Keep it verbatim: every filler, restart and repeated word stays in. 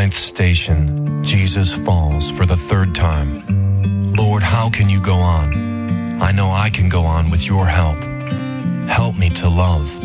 ninth station, Jesus falls for the third time. Lord, how can you go on? I know I can go on with your help. Help me to love.